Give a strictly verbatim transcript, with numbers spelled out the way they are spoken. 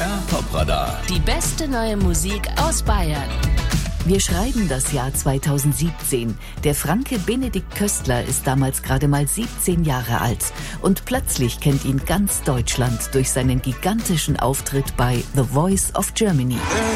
R Top-Radar. Die beste neue Musik aus Bayern. Wir schreiben das Jahr zweitausendsiebzehn. Der Franke Benedikt Köstler ist damals gerade mal siebzehn Jahre alt. Und plötzlich kennt ihn ganz Deutschland durch seinen gigantischen Auftritt bei The Voice of Germany.